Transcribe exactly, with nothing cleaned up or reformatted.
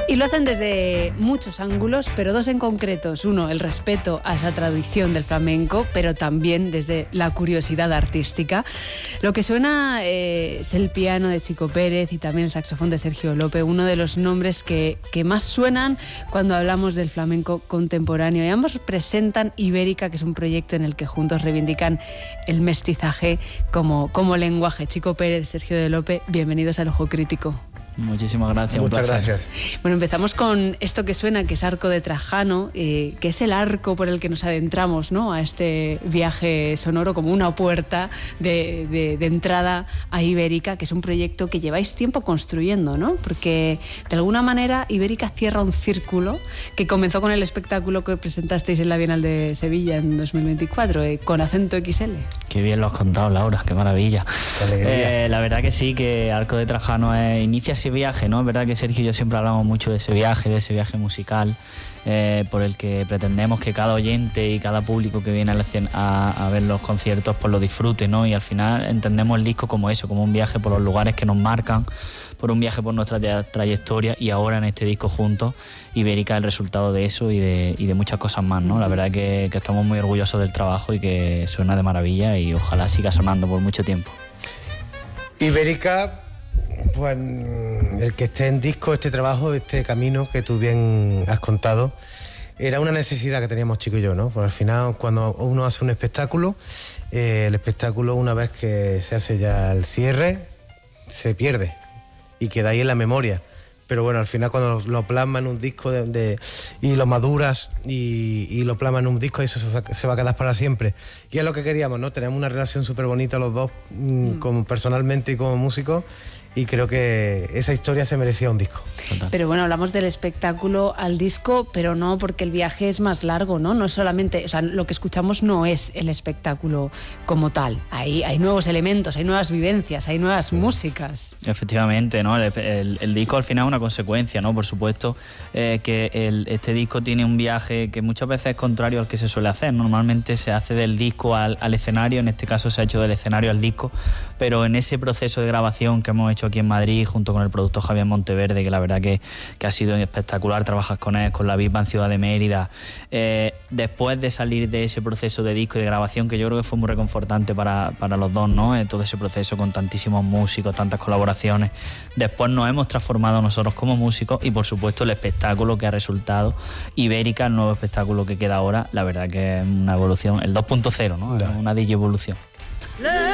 Y lo hacen desde muchos ángulos, pero dos en concretos. Uno, el respeto a esa tradición del flamenco, pero también desde la curiosidad artística. Lo que suena eh, es el piano de Chico Pérez y también el saxofón de Sergio López, uno de los nombres que, que más suenan cuando hablamos del flamenco contemporáneo. Y ambos presentan Ibérica, que es un proyecto en el que juntos reivindican el mestizaje como, como lenguaje. Chico Pérez, Sergio de López, bienvenidos al Ojo Crítico. Muchísimas gracias. Muchas gracias. Bueno, empezamos con esto que suena, que es Arco de Trajano, eh, que es el arco por el que nos adentramos, ¿no?, a este viaje sonoro, como una puerta de, de, de entrada a Ibérica, que es un proyecto que lleváis tiempo construyendo, ¿no? Porque de alguna manera Ibérica cierra un círculo que comenzó con el espectáculo que presentasteis en la Bienal de Sevilla en dos mil veinticuatro, eh, con Acento equis ele. Qué bien lo has contado, Laura, qué maravilla. Qué alegría. Eh, la verdad que sí, que Arco de Trajano eh, inicia ese viaje, ¿no? Es verdad que Sergio y yo siempre hablamos mucho de ese viaje, de ese viaje musical, eh, por el que pretendemos que cada oyente y cada público que viene a, la, a, a ver los conciertos pues lo disfrute, ¿no? Y al final entendemos el disco como eso, como un viaje por los lugares que nos marcan, por un viaje por nuestra tra trayectoria, y ahora en este disco juntos, Ibérica es el resultado de eso y de, y de muchas cosas más, ¿no? La verdad que, que estamos muy orgullosos del trabajo y que suena de maravilla y ojalá siga sonando por mucho tiempo. Ibérica, pues el que esté en disco, este trabajo, este camino que tú bien has contado, era una necesidad que teníamos Chico y yo, ¿no? Porque al final, cuando uno hace un espectáculo, eh, el espectáculo, una vez que se hace ya el cierre, se pierde y queda ahí en la memoria. Pero bueno, al final cuando lo, lo plasma en un disco de, de, y lo maduras y, y lo plasma en un disco, eso se va, se va a quedar para siempre. Y es lo que queríamos, ¿no? Tenemos una relación súper bonita los dos, mm. como personalmente y como músicos, y creo que esa historia se merecía un disco. Total. Pero bueno, hablamos del espectáculo al disco, pero no, porque el viaje es más largo, ¿no? No es solamente, o sea, lo que escuchamos no es el espectáculo como tal. Hay, hay nuevos elementos, hay nuevas vivencias, hay nuevas sí. músicas. Efectivamente, ¿no? El, el, el disco al final es una consecuencia, ¿no? Por supuesto eh, que el, este disco tiene un viaje que muchas veces es contrario al que se suele hacer. Normalmente se hace del disco al, al escenario, en este caso se ha hecho del escenario al disco, pero en ese proceso de grabación que hemos hecho aquí en Madrid junto con el productor Javier Monteverde, que la verdad que, que ha sido espectacular trabajar con él, con la Big Band Ciudad de Mérida, eh, después de salir de ese proceso de disco y de grabación, que yo creo que fue muy reconfortante para, para los dos, ¿no? Eh, todo ese proceso con tantísimos músicos, tantas colaboraciones, después nos hemos transformado nosotros como músicos y por supuesto el espectáculo que ha resultado Ibérica, el nuevo espectáculo que queda ahora, la verdad que es una evolución, el dos punto cero, ¿no? Ya. Una digievolución.